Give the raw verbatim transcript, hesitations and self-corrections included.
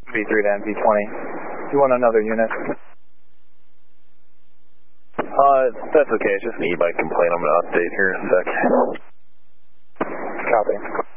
V three to M V twenty. Do you want another unit? Uh, that's okay. It's just an e-bike complaint. I'm going to update here in a sec. Copy.